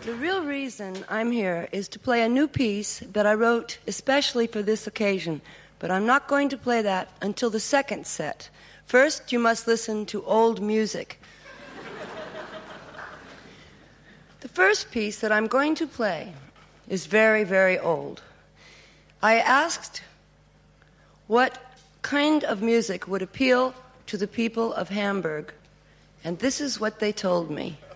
The real reason I'm here is to play a new piece that I wrote especially for this occasion, but I'm not going to play that until the second set. First, you must listen to old music. The first piece that I'm going to play is very, very old. I asked what kind of music would appeal to the people of Hamburg, and this is what they told me.